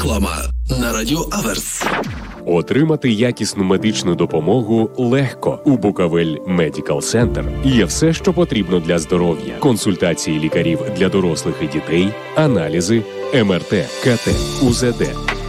Реклама на Радіо Аверс. Отримати якісну медичну допомогу легко. У Буковель Медикал Центр є все, що потрібно для здоров'я. Консультації лікарів для дорослих і дітей, аналізи, МРТ, КТ, УЗД,